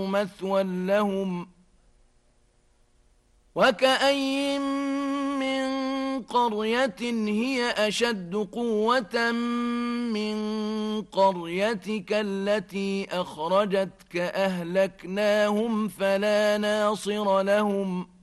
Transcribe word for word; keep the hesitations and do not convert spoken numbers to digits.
مثوى لهم وكأي من قرية هي أشد قوة من قريتك التي أخرجتك أهلكناهم فلا ناصر لهم